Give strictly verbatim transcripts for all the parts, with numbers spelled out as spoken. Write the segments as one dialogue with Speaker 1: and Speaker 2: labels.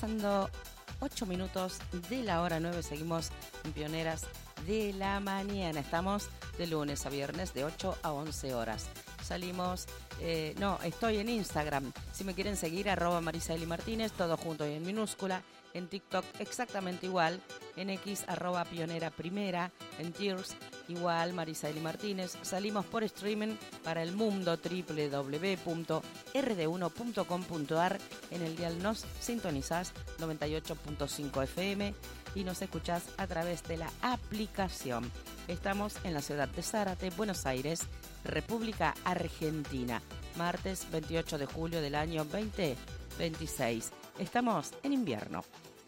Speaker 1: pasando ocho minutos de la hora nueve. Seguimos en Pioneras de la Mañana. Estamos de lunes a viernes de ocho a once horas. Salimos, eh, no, estoy en Instagram. Si me quieren seguir, arroba Marisaeli Martínez, todo junto y en minúscula. En TikTok exactamente igual. En X, arroba Pionera Primera. En Tears, igual, Marisaeli Martínez. Salimos por streaming para el mundo, doble u doble u doble u punto r d uno punto com punto a r. En el dial nos sintonizás noventa y ocho punto cinco F M y nos escuchás a través de la aplicación. Estamos en la ciudad de Zárate, Buenos Aires, República Argentina. Martes veintiocho de julio del año veinte veintiséis. Estamos en invierno.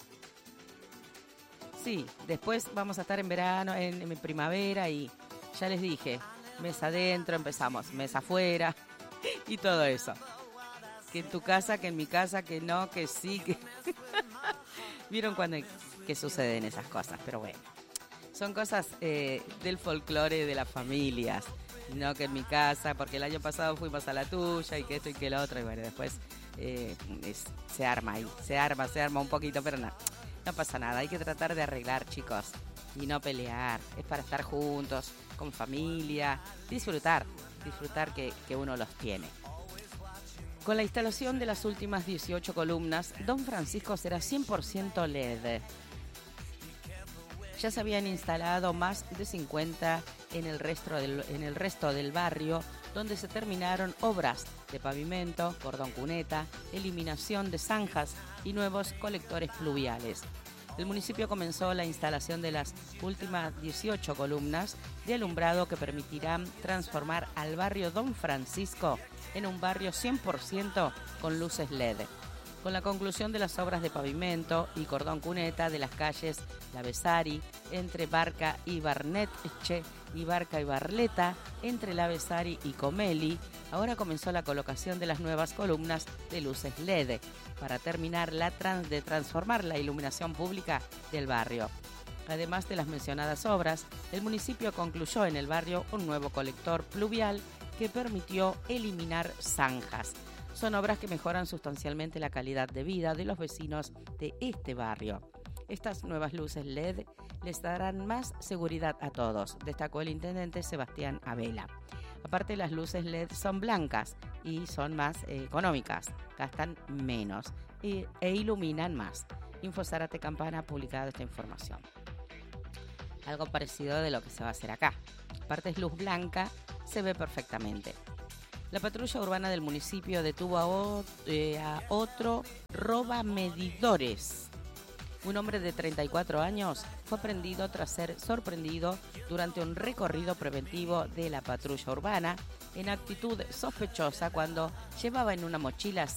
Speaker 1: Sí, después vamos a estar en verano, en, en primavera y ya les dije, mes adentro empezamos, mes afuera y todo eso. Que en tu casa, que en mi casa, que no, que sí, que... ¿Vieron cuando que suceden esas cosas? Pero bueno, son cosas eh, del folclore de las familias. No que en mi casa, porque el año pasado fuimos a la tuya y que esto y que lo otro. Y bueno, después eh, es, se arma ahí, se arma, se arma un poquito, pero no, no pasa nada. Hay que tratar de arreglar, chicos, y no pelear. Es para estar juntos, con familia, disfrutar, disfrutar que, que uno los tiene. Con la instalación de las últimas dieciocho columnas, Don Francisco será cien por ciento L E D. Ya se habían instalado más de cincuenta en el resto del, en el resto del barrio, donde se terminaron obras de pavimento, cordón cuneta, eliminación de zanjas y nuevos colectores pluviales. El municipio comenzó la instalación de las últimas dieciocho columnas de alumbrado que permitirán transformar al barrio Don Francisco en un barrio cien por ciento con luces L E D. Con la conclusión de las obras de pavimento y cordón cuneta de las calles La Besari, entre Barca y Barnetche, y Barca y Barleta, entre La Besari y Comeli, ahora comenzó la colocación de las nuevas columnas de luces L E D para terminar la trans de transformar la iluminación pública del barrio. Además de las mencionadas obras, el municipio concluyó en el barrio un nuevo colector pluvial que permitió eliminar zanjas. Son obras que mejoran sustancialmente la calidad de vida de los vecinos de este barrio. Estas nuevas luces L E D les darán más seguridad a todos, destacó el intendente Sebastián Abela. Aparte, las luces L E D son blancas y son más eh, económicas, gastan menos y, e iluminan más. Info Zárate Campana ha publicado esta información. Algo parecido de lo que se va a hacer acá. Aparte es luz blanca, se ve perfectamente. La patrulla urbana del municipio detuvo a, o, eh, a otro robamedidores. Un hombre de treinta y cuatro años fue prendido tras ser sorprendido durante un recorrido preventivo de la patrulla urbana en actitud sospechosa cuando llevaba en una mochila